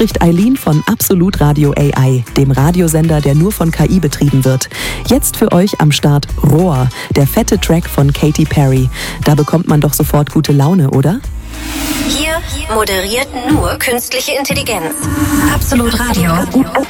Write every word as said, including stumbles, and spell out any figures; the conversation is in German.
spricht Eileen von Absolut Radio A I, dem Radiosender, der nur von K I betrieben wird. Jetzt für euch am Start Roar, der fette Track von Katy Perry. Da bekommt man doch sofort gute Laune, oder? Hier moderiert nur künstliche Intelligenz. Absolut Radio.